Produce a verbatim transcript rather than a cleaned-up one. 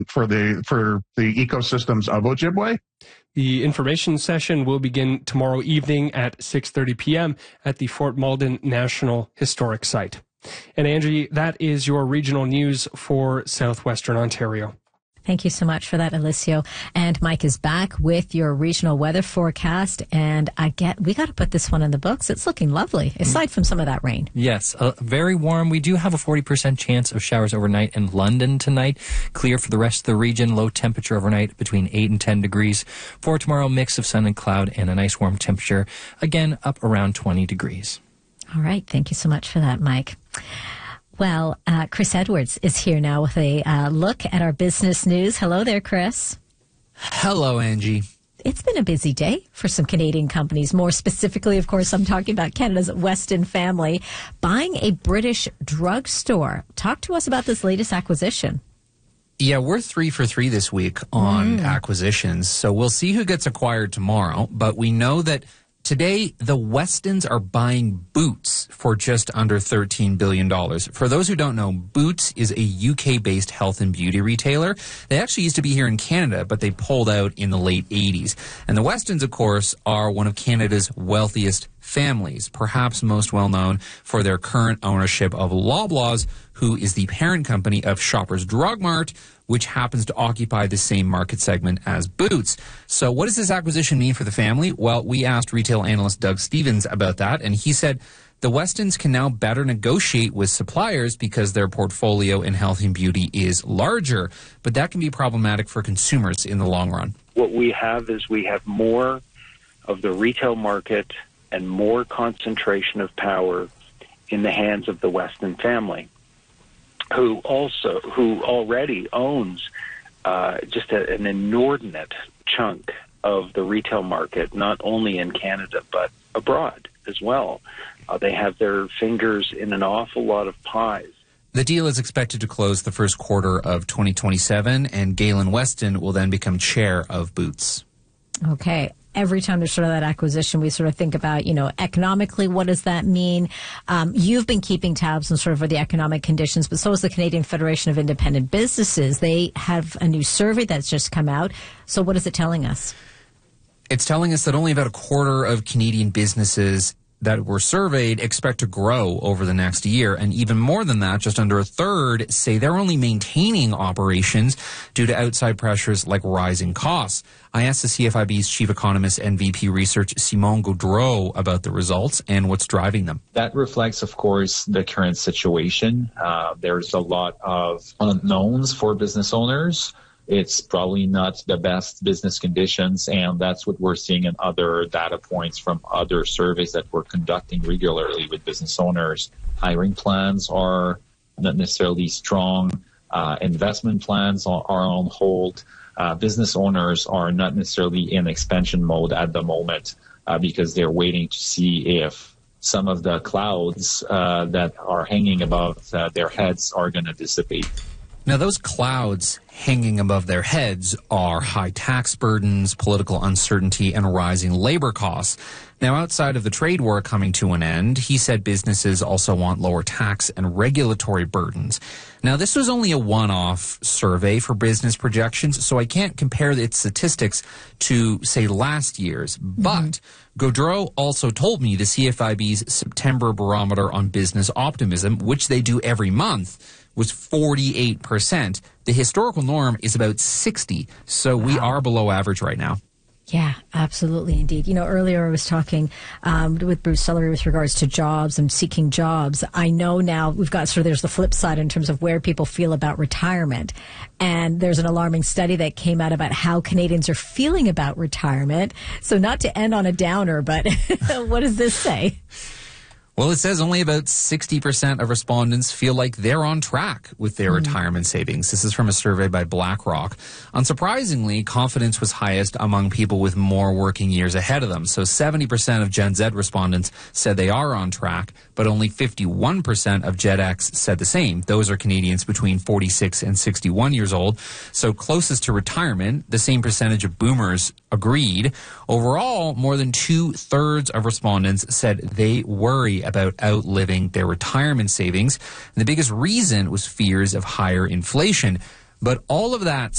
for the for the ecosystems of Ojibwe. The information session will begin tomorrow evening at six thirty p.m. at the Fort Malden National Historic Site. And Angie, that is your regional news for Southwestern Ontario. Thank you so much for that, Alicio. And Mike is back with your regional weather forecast. And I get, we got to put this one in the books. It's looking lovely, aside from some of that rain. Yes, uh, very warm. We do have a forty percent chance of showers overnight in London tonight. Clear for the rest of the region. Low temperature overnight between eight and ten degrees. For tomorrow, mix of sun and cloud and a nice warm temperature. Again, up around twenty degrees. All right. Thank you so much for that, Mike. Well, uh, Chris Edwards is here now with a uh, look at our business news. Hello there, Chris. Hello, Angie. It's been a busy day for some Canadian companies. More specifically, of course, I'm talking about Canada's Weston family buying a British drugstore. Talk to us about this latest acquisition. Yeah, we're three for three this week on Mm. acquisitions. So we'll see who gets acquired tomorrow. But we know that today, the Westons are buying Boots for just under thirteen billion dollars. For those who don't know, Boots is a U K-based health and beauty retailer. They actually used to be here in Canada, but they pulled out in the late eighties. And the Westons, of course, are one of Canada's wealthiest families, perhaps most well known for their current ownership of Loblaws, who is the parent company of Shoppers Drug Mart, which happens to occupy the same market segment as Boots. So what does this acquisition mean for the family? Well, we asked retail analyst Doug Stevens about that, and he said the Westons can now better negotiate with suppliers because their portfolio in health and beauty is larger, but that can be problematic for consumers in the long run. What we have is we have more of the retail market and more concentration of power in the hands of the Weston family, who also who already owns uh, just a, an inordinate chunk of the retail market, not only in Canada but abroad as well. Uh, they have their fingers in an awful lot of pies. The deal is expected to close the first quarter of twenty twenty-seven, and Galen Weston will then become chair of Boots. Okay. Every time there's sort of that acquisition, we sort of think about, you know, economically, what does that mean? Um, you've been keeping tabs on sort of the economic conditions, but so has the Canadian Federation of Independent Businesses. They have a new survey that's just come out. So what is it telling us? It's telling us that only about a quarter of Canadian businesses that were surveyed expect to grow over the next year. And even more than that, just under a third say they're only maintaining operations due to outside pressures like rising costs. I asked the C F I B's chief economist and V P research, Simon Gaudreau, about the results and what's driving them. That reflects, of course, the current situation. Uh, there's a lot of unknowns for business owners. It's probably not the best business conditions, and that's what we're seeing in other data points from other surveys that we're conducting regularly with business owners. Hiring plans are not necessarily strong. Uh, investment plans are, are on hold. Uh, business owners are not necessarily in expansion mode at the moment uh, because they're waiting to see if some of the clouds uh, that are hanging above uh, their heads are going to dissipate. Now, those clouds hanging above their heads are high tax burdens, political uncertainty, and rising labor costs. Now, outside of the trade war coming to an end, he said businesses also want lower tax and regulatory burdens. Now, this was only a one-off survey for business projections, so I can't compare its statistics to, say, last year's. Mm-hmm. But Gaudreau also told me the C F I B's September barometer on business optimism, which they do every month, was forty-eight percent. The historical norm is about sixty, so wow. We are below average right now. Yeah, absolutely, indeed. You know, earlier I was talking um, with Bruce Sullery with regards to jobs and seeking jobs. I know now we've got sort of, there's the flip side in terms of where people feel about retirement. And there's an alarming study that came out about how Canadians are feeling about retirement. So not to end on a downer, but what does this say? Well, it says only about sixty percent of respondents feel like they're on track with their mm. retirement savings. This is from a survey by BlackRock. Unsurprisingly, confidence was highest among people with more working years ahead of them. So seventy percent of Gen Z respondents said they are on track, but only fifty-one percent of Gen X said the same. Those are Canadians between forty-six and sixty-one years old. So closest to retirement, the same percentage of boomers agreed. Overall, more than two-thirds of respondents said they worry about outliving their retirement savings. And the biggest reason was fears of higher inflation. But all of that